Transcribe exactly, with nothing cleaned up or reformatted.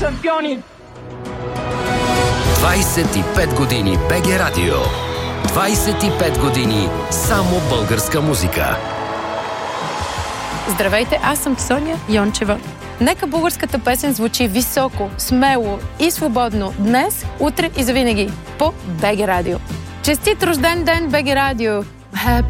шампиони! двайсет и пет години БГ Радио. двайсет и пет години само българска музика. Здравейте, аз съм Соня Йончева. Нека българската песен звучи високо, смело и свободно днес, утре и завинаги по БГ Радио. Честит рожден ден, БГ Радио! Happy